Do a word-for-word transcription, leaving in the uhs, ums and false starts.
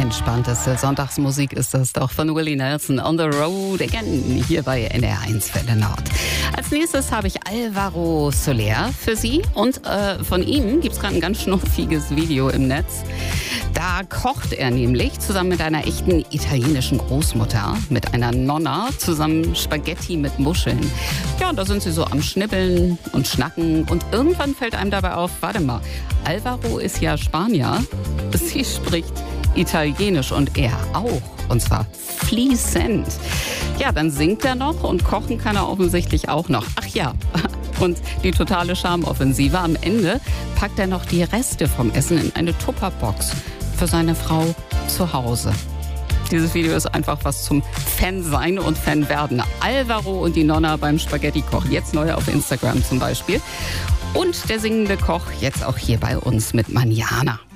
entspannteste Sonntagsmusik ist das doch von Willie Nelson. On the Road Again, hier bei N R eins Welle Nord. Als nächstes habe ich Alvaro Soler für Sie. Und äh, von ihm gibt es gerade ein ganz schnuffiges Video im Netz. Da kocht er nämlich zusammen mit einer echten italienischen Großmutter, mit einer Nonna, zusammen Spaghetti mit Muscheln. Ja, und da sind sie so am Schnibbeln und Schnacken. Und irgendwann fällt einem dabei auf, warte mal, Alvaro ist ja Spanier. Sie spricht Italienisch und er auch. Und zwar fließend. Ja, dann singt er noch und kochen kann er offensichtlich auch noch. Ach ja, und die totale Charmoffensive. Am Ende packt er noch die Reste vom Essen in eine Tupperbox für seine Frau zu Hause. Dieses Video ist einfach was zum Fan sein und Fan werden. Alvaro und die Nonna beim Spaghetti-Kochen. Jetzt neu auf Instagram zum Beispiel. Und der singende Koch jetzt auch hier bei uns mit Manjana.